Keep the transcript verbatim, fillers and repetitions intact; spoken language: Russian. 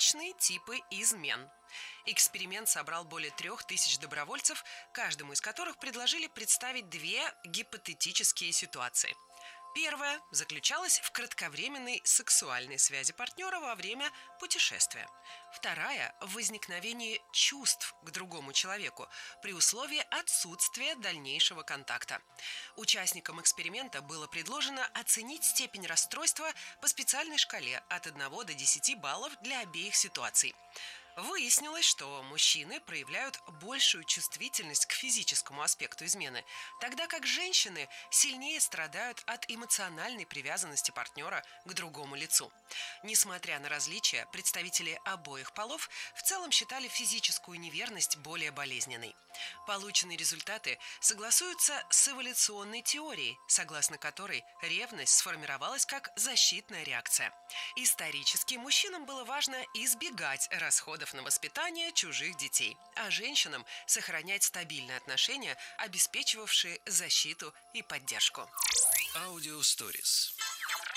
различные типы измен. Эксперимент собрал более трех тысяч добровольцев, каждому из которых предложили представить две гипотетические ситуации. Первая заключалась в кратковременной сексуальной связи партнера во время путешествия. Вторая – в возникновении чувств к другому человеку при условии отсутствия дальнейшего контакта. Участникам эксперимента было предложено оценить степень расстройства по специальной шкале от одного до десяти баллов для обеих ситуаций. Выяснилось, что мужчины проявляют большую чувствительность к физическому аспекту измены, тогда как женщины сильнее страдают от эмоциональной привязанности партнера к другому лицу. Несмотря на различия, представители обоих полов в целом считали физическую неверность более болезненной. Полученные результаты согласуются с эволюционной теорией, согласно которой ревность сформировалась как защитная реакция. Исторически мужчинам было важно избегать расходов на воспитание чужих детей, а женщинам сохранять стабильные отношения, обеспечивавшие защиту и поддержку. Аудио Stories.